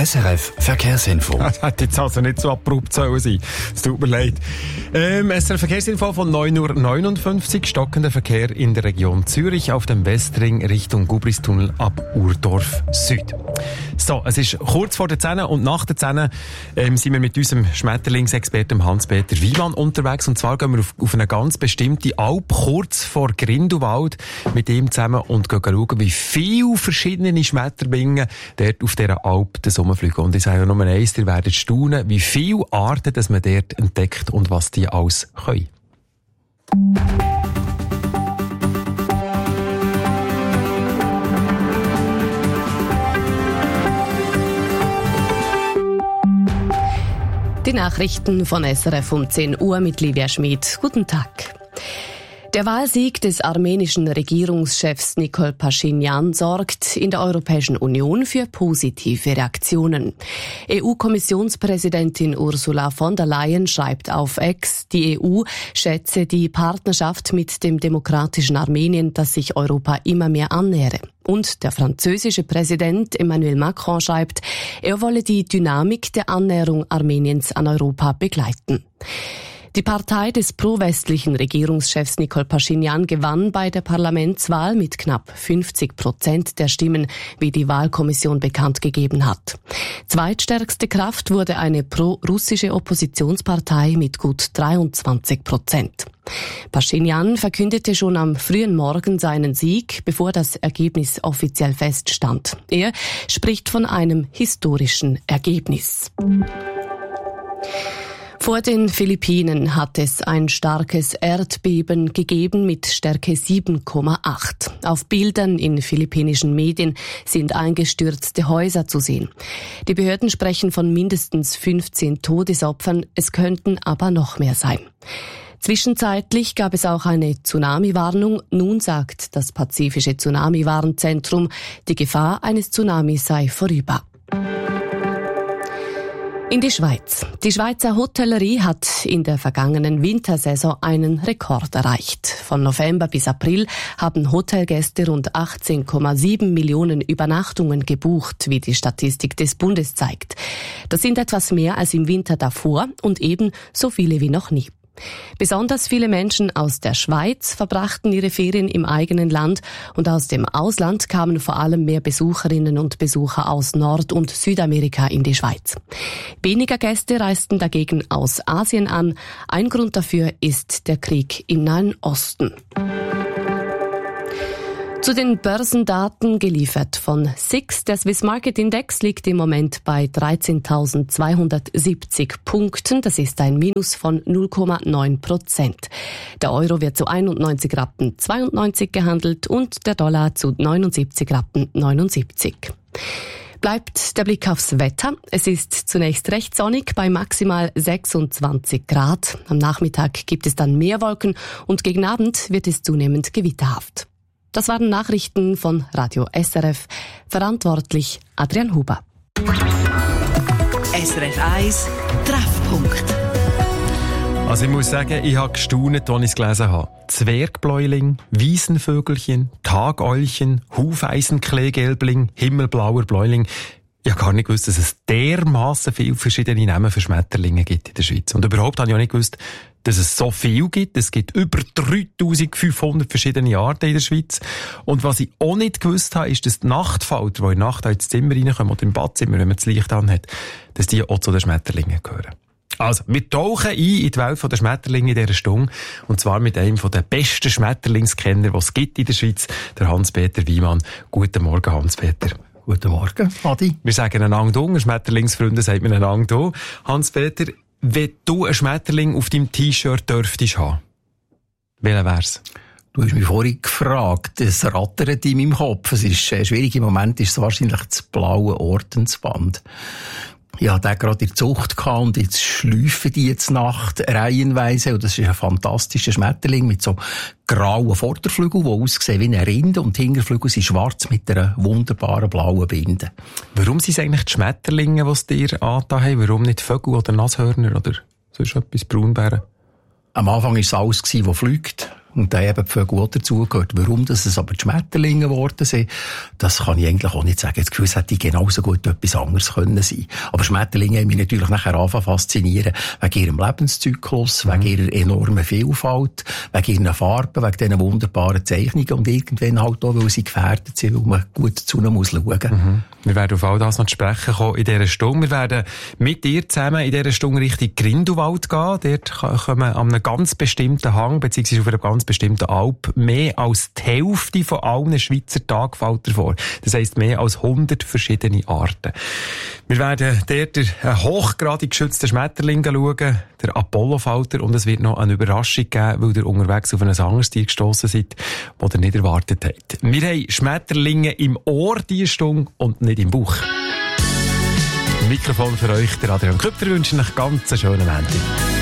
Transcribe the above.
SRF Verkehrsinfo. Das hätte jetzt also nicht so abrupt sein sollen. Es tut mir leid. SRF Verkehrsinfo von 9.59 Uhr. Stockender Verkehr in der Region Zürich auf dem Westring Richtung Gubristunnel ab Urdorf Süd. So, es ist kurz vor der 10 und nach der 10 sind wir mit unserem Schmetterlingsexperten Hans-Peter Wiemann unterwegs. Und zwar gehen wir auf eine ganz bestimmte Alp kurz vor Grindelwald mit ihm zusammen und gehen schauen, wie viele verschiedene Schmetterlinge dort auf dieser Alp den Sommer fliegen. Und ich sage ja Nummer 1, ihr werdet staunen, wie viele Arten dass man dort entdeckt und was die alles können. Die Nachrichten von SRF um 10 Uhr mit Livia Schmid. Guten Tag. Der Wahlsieg des armenischen Regierungschefs Nikol Paschinjan sorgt in der Europäischen Union für positive Reaktionen. EU-Kommissionspräsidentin Ursula von der Leyen schreibt auf X, die EU schätze die Partnerschaft mit dem demokratischen Armenien, das sich Europa immer mehr annähere. Und der französische Präsident Emmanuel Macron schreibt, er wolle die Dynamik der Annäherung Armeniens an Europa begleiten. Die Partei des pro-westlichen Regierungschefs Nikol Paschinjan gewann bei der Parlamentswahl mit knapp 50% der Stimmen, wie die Wahlkommission bekannt gegeben hat. Zweitstärkste Kraft wurde eine pro-russische Oppositionspartei mit gut 23%. Paschinjan verkündete schon am frühen Morgen seinen Sieg, bevor das Ergebnis offiziell feststand. Er spricht von einem historischen Ergebnis. Vor den Philippinen hat es ein starkes Erdbeben gegeben mit Stärke 7,8. Auf Bildern in philippinischen Medien sind eingestürzte Häuser zu sehen. Die Behörden sprechen von mindestens 15 Todesopfern, es könnten aber noch mehr sein. Zwischenzeitlich gab es auch eine Tsunami-Warnung. Nun sagt das Pazifische Tsunami-Warnzentrum, die Gefahr eines Tsunamis sei vorüber. In die Schweiz. Die Schweizer Hotellerie hat in der vergangenen Wintersaison einen Rekord erreicht. Von November bis April haben Hotelgäste rund 18,7 Millionen Übernachtungen gebucht, wie die Statistik des Bundes zeigt. Das sind etwas mehr als im Winter davor und eben so viele wie noch nie. Besonders viele Menschen aus der Schweiz verbrachten ihre Ferien im eigenen Land und aus dem Ausland kamen vor allem mehr Besucherinnen und Besucher aus Nord- und Südamerika in die Schweiz. Weniger Gäste reisten dagegen aus Asien an. Ein Grund dafür ist der Krieg im Nahen Osten. Zu den Börsendaten geliefert von SIX. Der Swiss Market Index liegt im Moment bei 13.270 Punkten. Das ist ein Minus von 0,9%. Der Euro wird zu 91 Rappen 92 gehandelt und der Dollar zu 79 Rappen 79. Bleibt der Blick aufs Wetter. Es ist zunächst recht sonnig bei maximal 26 Grad. Am Nachmittag gibt es dann mehr Wolken und gegen Abend wird es zunehmend gewitterhaft. Das waren Nachrichten von Radio SRF. Verantwortlich Adrian Huber. SRF 1 Treffpunkt. Also ich muss sagen, ich habe gestaunt, als ich es gelesen habe. Zwergbläuling, Wiesenvögelchen, Tageulchen, Hufeisenkleegelbling, himmelblauer Bläuling. Ich habe gar nicht gewusst, dass es dermassen viele verschiedene Namen für Schmetterlinge gibt in der Schweiz. Und überhaupt habe ich auch nicht gewusst, dass es so viel gibt. Es gibt über 3500 verschiedene Arten in der Schweiz. Und was ich auch nicht gewusst habe, ist, dass die Nachtfalter, die in der Nacht ins Zimmer reinkommen oder im Badzimmer, wenn man das Licht anhat, dass die auch zu den Schmetterlingen gehören. Also, wir tauchen ein in die Welt der Schmetterlinge in dieser Stunde. Und zwar mit einem der besten Schmetterlingskenner, die es gibt in der Schweiz, der Hans-Peter Wiemann. Guten Morgen, Hans-Peter. Guten Morgen, Adi. Wir sagen einander du, Schmetterlingsfreunde sagt man einander du. Hans-Peter, wenn du einen Schmetterling auf deinem T-Shirt dürftest haben, welcher wär's? Du hast mich vorhin gefragt, es rattert in meinem Kopf. Es ist schwierig, im Moment ist es wahrscheinlich das blaue Ordensband. Ich hatte den gerade in der Zucht gehabt und jetzt schleifen die jetzt Nacht reihenweise. Und das ist ein fantastischer Schmetterling mit so grauen Vorderflügeln, die aussehen wie eine Rinde und die Hinterflügel sind schwarz mit einer wunderbaren blauen Binde. Warum sind es eigentlich die Schmetterlinge, die es dir angetan haben? Warum nicht Vögel oder Nashörner oder sonst etwas, Braunbären? Am Anfang war es alles, was fliegt. Und da eben die Vögel auch dazugehört. Warum das es aber die Schmetterlinge geworden sind, das kann ich eigentlich auch nicht sagen. Das Gefühl, es hätte genauso gut etwas anderes können sein. Aber Schmetterlinge haben mich natürlich nachher angefangen faszinieren, wegen ihrem Lebenszyklus, wegen ihrer enormen Vielfalt, wegen ihren Farben, wegen diesen wunderbaren Zeichnungen und irgendwann halt auch, weil sie gefährdet sind, weil man gut zu ihnen muss schauen. Wir werden auf all das noch zu sprechen kommen in dieser Stunde. Wir werden mit dir zusammen in dieser Stunde Richtung Grindelwald gehen. Dort kommen an einem ganz bestimmten Hang, beziehungsweise auf einer ganz bestimmten Alp, mehr als die Hälfte von allen Schweizer Tagfalter vor. Das heisst, mehr als 100 verschiedene Arten. Wir werden dort einen hochgradig geschützten Schmetterling schauen, der Apollofalter, und es wird noch eine Überraschung geben, weil ihr unterwegs auf ein anderes Tier gestossen seid, das ihr nicht erwartet habt. Wir haben Schmetterlinge im Ohr diese Stunde und nicht im Bauch. Mikrofon für euch, der Adrian Köpfer, wünscht euch ganz einen schönen Montag.